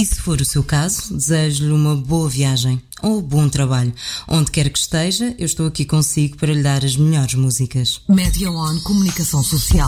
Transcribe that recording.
E se for o seu caso, desejo-lhe uma boa viagem ou bom trabalho. Onde quer que esteja, eu estou aqui consigo para lhe dar as melhores músicas. Média On Comunicação Social.